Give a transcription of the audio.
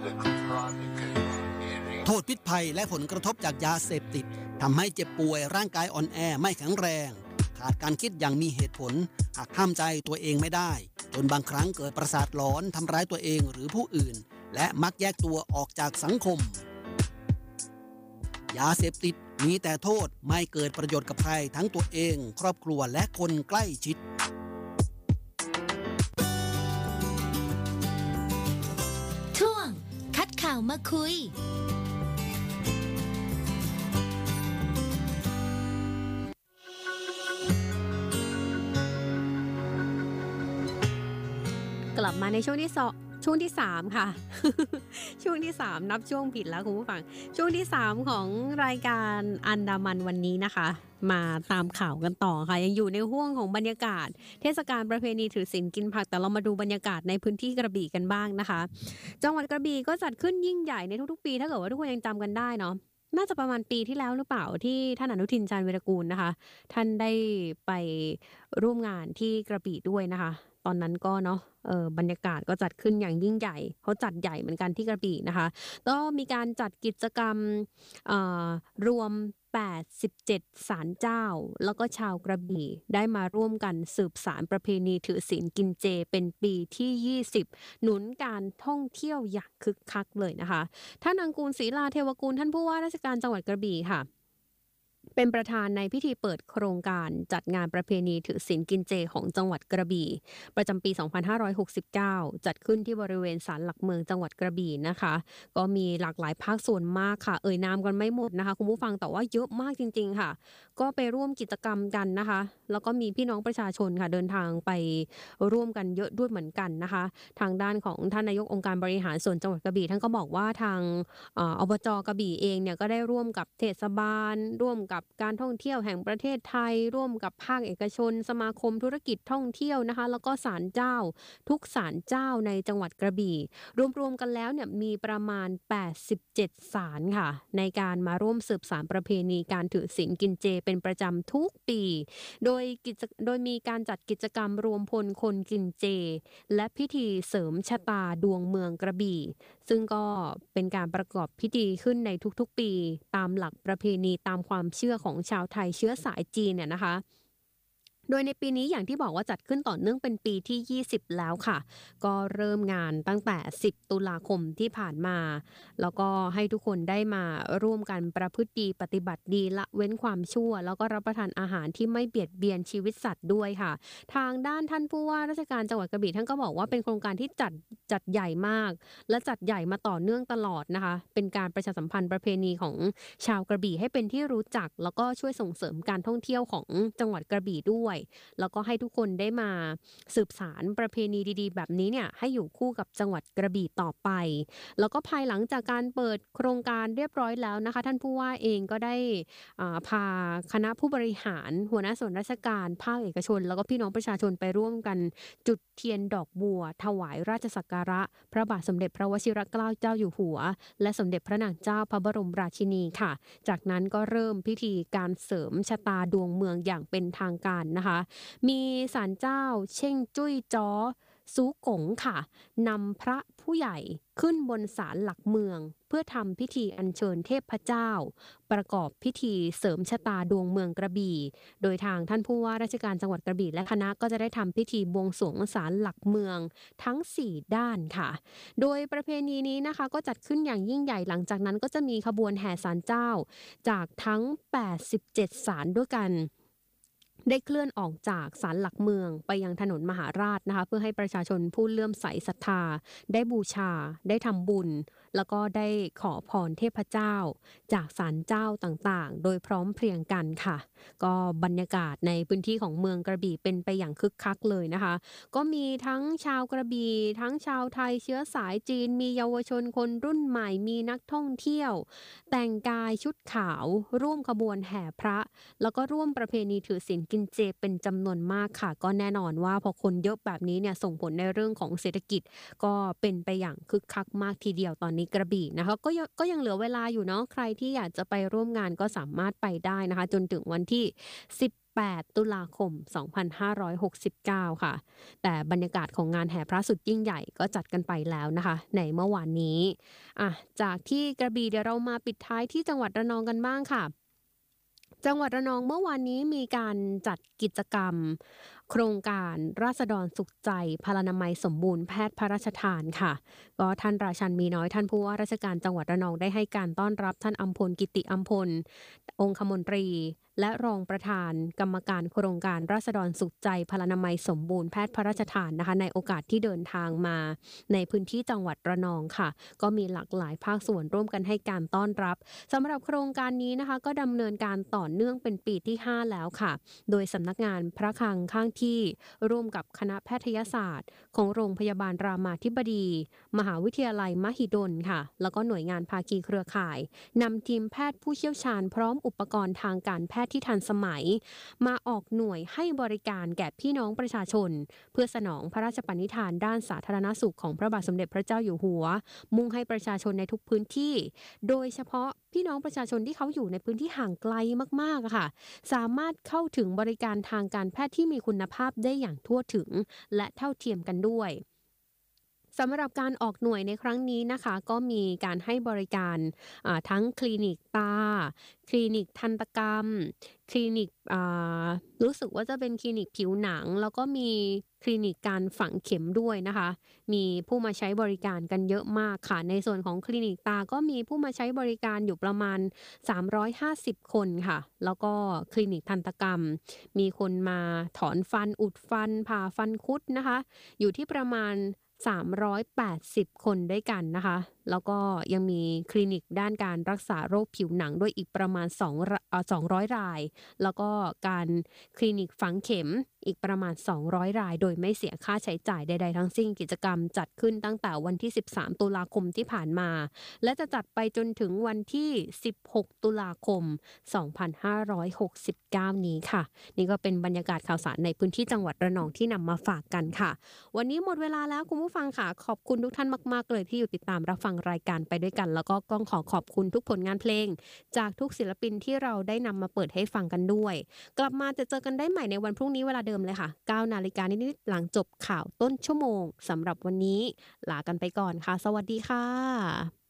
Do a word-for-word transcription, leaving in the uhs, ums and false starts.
โทษพิษภัยและผลกระทบจากยาเสพติดทำให้เจ็บป่วยร่างกายอ่อนแอไม่แข็งแรงขาดการคิดอย่างมีเหตุผลหากห้ามใจตัวเองไม่ได้จนบางครั้งเกิดประสาทหลอนทำร้ายตัวเองหรือผู้อื่นและมักแยกตัวออกจากสังคมยาเสพติดมีแต่โทษไม่เกิดประโยชน์กับใครทั้งตัวเองครอบครัวและคนใกล้ชิดช่วงคัดข่าวมาคุยกลับมาในช่วงที่สองช่วงที่สามค่ะ ช่วงที่สามนับช่วงผิดแล้วคุณผู้ฟังช่วงที่สามของรายการอันดามันวันนี้นะคะมาตามข่าวกันต่อค่ะยังอยู่ในห้วงของบรรยากาศเทศกาลประเพณีถือศีลกินผักแต่เรามาดูบรรยากาศในพื้นที่กระบี่กันบ้างนะคะจังหวัดกระบี่ก็จัดขึ้นยิ่งใหญ่ในทุกๆปีถ้าเกิดว่าทุกคนยังจำกันได้เนาะน่าจะประมาณปีที่แล้วหรือเปล่าที่ท่านอนุทินชาญวีรกูลนะคะท่านได้ไปร่วมงานที่กระบี่ด้วยนะคะตอนนั้นก็เนาะเออบรรยากาศก็จัดขึ้นอย่างยิ่งใหญ่เขาจัดใหญ่เหมือนกันที่กระบี่นะคะก็มีการจัดกิจกรรมรวมแปดสิบเจ็ดศาลเจ้าแล้วก็ชาวกระบี่ได้มาร่วมกันสืบสานประเพณีถือศีลกินเจเป็นปีที่ยี่สิบหนุนการท่องเที่ยวอย่างคึกคักเลยนะคะท่านอังกูลศรีลาเทวกุลท่านผู้ว่าราชการจังหวัดกระบี่ค่ะเป็นประธานในพิธีเปิดโครงการจัดงานประเพณีถือศีลกินเจของจังหวัดกระบี่ประจำปีสองพันห้าร้อยหกสิบเก้าจัดขึ้นที่บริเวณศาลหลักเมืองจังหวัดกระบี่นะคะก็มีหลากหลายภาคส่วนมากค่ะเอ่ยนามกันไม่หมดนะคะคุณผู้ฟังแต่ว่าเยอะมากจริงๆค่ะก็ไปร่วมกิจกรรมกันนะคะแล้วก็มีพี่น้องประชาชนค่ะเดินทางไปร่วมกันเยอะด้วยเหมือนกันนะคะทางด้านของท่านนายกองค์การบริหารส่วนจังหวัดกระบี่ท่านก็บอกว่าทางอบจ.กระบี่เองเนี่ยก็ได้ร่วมกับเทศบาลร่วมกับการท่องเที่ยวแห่งประเทศไทยร่วมกับภาคเอกชนสมาคมธุรกิจท่องเที่ยวนะคะแล้วก็ศาลเจ้าทุกศาลเจ้าในจังหวัดกระบี่รวมๆกันแล้วเนี่ยมีประมาณแปดสิบเจ็ดศาลค่ะในการมาร่วมสืบสานประเพณีการถือศีลกินเจเป็นประจำทุกปีโดยกิจโดยมีการจัดกิจกรรมรวมพลคนกินเจและพิธีเสริมชะตาดวงเมืองกระบี่ซึ่งก็เป็นการประกอบพิธีขึ้นในทุกๆปีตามหลักประเพณีตามความเชื่อของชาวไทยเชื้อสายจีนเนี่ยนะคะโดยในปีนี้อย่างที่บอกว่าจัดขึ้นต่อเนื่องเป็นปีที่ยี่สิบแล้วค่ะก็เริ่มงานตั้งแต่สิบตุลาคมที่ผ่านมาแล้วก็ให้ทุกคนได้มาร่วมกันประพฤติดีปฏิบัติดีละเว้นความชั่วแล้วก็รับประทานอาหารที่ไม่เบียดเบียนชีวิตสัตว์ด้วยค่ะทางด้านท่านผู้ว่าราชการจังหวัดกระบี่ท่านก็บอกว่าเป็นโครงการที่จัดจัดใหญ่มากและจัดใหญ่มาต่อเนื่องตลอดนะคะเป็นการประชาสัมพันธ์ประเพณีของชาวกระบี่ให้เป็นที่รู้จักแล้วก็ช่วยส่งเสริมการท่องเที่ยวของจังหวัดกระบี่ด้วยแล้วก็ให้ทุกคนได้มาสืบสานประเพณีดีๆแบบนี้เนี่ยให้อยู่คู่กับจังหวัดกระบี่ต่อไปแล้วก็ภายหลังจากการเปิดโครงการเรียบร้อยแล้วนะคะท่านผู้ว่าเองก็ได้พาคณะผู้บริหารหัวหน้าส่วนราชการภาคเอกชนแล้วก็พี่น้องประชาชนไปร่วมกันจุดเทียนดอกบัวถวายราชสักการะพระบาทสมเด็จพระวชิรเกล้าเจ้าอยู่หัวและสมเด็จพระนางเจ้าพระบรมราชินีค่ะจากนั้นก็เริ่มพิธีการเสริมชะตาดวงเมืองอย่างเป็นทางการนะคะมีศาลเจ้าเช่งจุ้ยจ้อซูกงค่ะนำพระผู้ใหญ่ขึ้นบนศาลหลักเมืองเพื่อทำพิธีอัญเชิญเทพเจ้าประกอบพิธีเสริมชะตาดวงเมืองกระบี่โดยทางท่านผู้ว่าราชการจังหวัดกระบี่และคณะก็จะได้ทำพิธีบวงสรวงศาลหลักเมืองทั้งสี่ด้านค่ะโดยประเพณีนี้นะคะก็จัดขึ้นอย่างยิ่งใหญ่หลังจากนั้นก็จะมีขบวนแห่ศาลเจ้าจากทั้งแปดสิบเจ็ดศาลด้วยกันได้เคลื่อนออกจากศาลหลักเมืองไปยังถนนมหาราชนะคะเพื่อให้ประชาชนผู้เลื่อมใสศรัทธาได้บูชาได้ทำบุญแล้วก็ได้ขอพรเทพเจ้าจากศาลเจ้าต่างๆโดยพร้อมเพรียงกันค่ะก็บรรยากาศในพื้นที่ของเมืองกระบี่เป็นไปอย่างคึกคักเลยนะคะก็มีทั้งชาวกระบี่ทั้งชาวไทยเชื้อสายจีนมีเยาวชนคนรุ่นใหม่มีนักท่องเที่ยวแต่งกายชุดขาวร่วมขบวนแห่พระแล้วก็ร่วมประเพณีถือศีลกินเจเป็นจำนวนมากค่ะก็แน่นอนว่าพอคนเยอะแบบนี้เนี่ยส่งผลในเรื่องของเศรษฐกิจก็เป็นไปอย่างคึกคักมากทีเดียวตอนนี้กระบี่นะคะก็ก็ยังเหลือเวลาอยู่เนาะใครที่อยากจะไปร่วมงานก็สามารถไปได้นะคะจนถึงวันที่สิบแปดตุลาคมสองพันห้าร้อยหกสิบเก้าค่ะแต่บรรยากาศของงานแห่พระสุดยิ่งใหญ่ก็จัดกันไปแล้วนะคะในเมื่อวานนี้อ่ะจากที่กระบี่เดี๋ยวเรามาปิดท้ายที่จังหวัดระนองกันบ้างค่ะจังหวัดระนองเมื่อวานนี้มีการจัดกิจกรรมโครงการราษฎรสุขใจพลานามัยสมบูรณ์แพทย์พระราชทานค่ะก็ท่านราชันมีน้อยท่านผู้ว่าราชการจังหวัดระนองได้ให้การต้อนรับท่านอัมพลกิติอัมพลองคมนตรีและรองประธานกรรมการโครงการราษฎรสุขใจพลานามัยสมบูรณ์แพทย์พระราชทานนะคะในโอกาสที่เดินทางมาในพื้นที่จังหวัดระนองค่ะก็มีหลากหลายภาคส่วนร่วมกันให้การต้อนรับสำหรับโครงการนี้นะคะก็ดำเนินการต่อเนื่องเป็นปีที่ห้าแล้วค่ะโดยสำนักงานพระคลังข้างที่ร่วมกับคณะแพทยศาสตร์ของโรงพยาบาลรามาธิบดีมหาวิทยาลัยมหิดลค่ะแล้วก็หน่วยงานภาคีเครือข่ายนำทีมแพทย์ผู้เชี่ยวชาญพร้อมอุปกรณ์ทางการแพทย์ที่ทันสมัยมาออกหน่วยให้บริการแก่พี่น้องประชาชนเพื่อสนองพระราชปณิธานด้านสาธารณสุขของพระบาทสมเด็จพระเจ้าอยู่หัวมุ่งให้ประชาชนในทุกพื้นที่โดยเฉพาะพี่น้องประชาชนที่เขาอยู่ในพื้นที่ห่างไกลมากๆค่ะสามารถเข้าถึงบริการทางการแพทย์ที่มีคุณภาพได้อย่างทั่วถึงและเท่าเทียมกันด้วยสำหรับการออกหน่วยในครั้งนี้นะคะก็มีการให้บริการทั้งคลินิกตาคลินิกทันตกรรมคลินิกรู้สึกว่าจะเป็นคลินิกผิวหนังแล้วก็มีคลินิกการฝังเข็มด้วยนะคะมีผู้มาใช้บริการกันเยอะมากค่ะในส่วนของคลินิกตาก็มีผู้มาใช้บริการอยู่ประมาณสามร้อยห้าสิบคนค่ะแล้วก็คลินิกทันตกรรมมีคนมาถอนฟันอุดฟันผ่าฟันคุดนะคะอยู่ที่ประมาณสามร้อยแปดสิบคนด้วยกันนะคะแล้วก็ยังมีคลินิกด้านการรักษาโรคผิวหนังด้วยอีกประมาณ2เอ่อสองร้อยรายแล้วก็การคลินิกฝังเข็มอีกประมาณสองร้อยรายโดยไม่เสียค่าใช้จ่ายใดๆทั้งสิ้นกิจกรรมจัดขึ้นตั้งแต่วันที่สิบสามตุลาคมที่ผ่านมาและจะจัดไปจนถึงวันที่สิบหกตุลาคมสองพันห้าร้อยหกสิบเก้านี้ค่ะนี่ก็เป็นบรรยากาศข่าวสารในพื้นที่จังหวัดระนองที่นำมาฝากกันค่ะวันนี้หมดเวลาแล้วคุณผู้ฟังค่ะขอบคุณทุกท่านมากๆเลยที่อยู่ติดตามรับฟังรายการไปด้วยกันแล้วก็ต้องขอขอบคุณทุกผลงานเพลงจากทุกศิลปินที่เราได้นำมาเปิดให้ฟังกันด้วยกลับมาจะเจอกันได้ใหม่ในวันพรุ่งนี้เวลาเดิมเลยค่ะ เก้านาฬิกานิดๆหลังจบข่าวต้นชั่วโมงสำหรับวันนี้ลากันไปก่อนค่ะสวัสดีค่ะ